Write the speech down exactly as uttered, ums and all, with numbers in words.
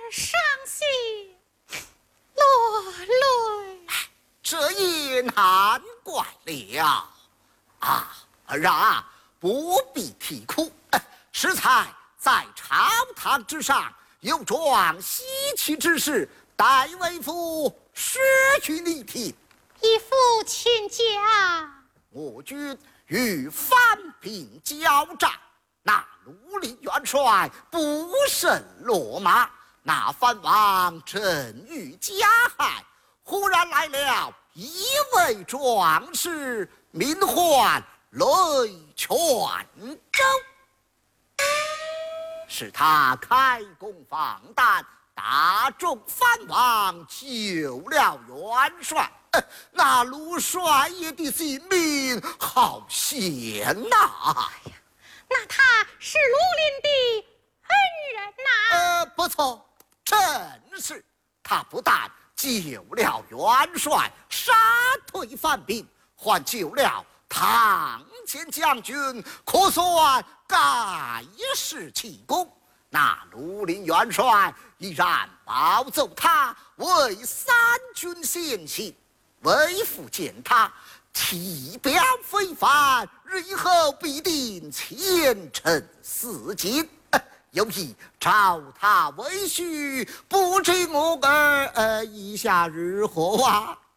伤心落泪。 这也难怪了啊！儿啊，不必啼哭。适才在朝堂之上有桩稀奇之事，待为父说与你听。 义父请讲。 我军与藩兵交战，那绿林元帅不慎落马，那藩王正欲加害，忽然来了一位壮士，名唤雷全州。是他开弓放弹，打中藩王，救了元帅。那卢帅爷的性命好险呐！ 哎呀，那他是绿林的恩人呐。 呃，不错，正是他不但救了元帅，杀退犯兵，还救了唐前将军，可算盖世奇功。那绿林元帅依然保奏他为三军先行。为父见他体表非凡，日后必定前程似锦。有意召他为婿，不知我儿呃意下如何啊？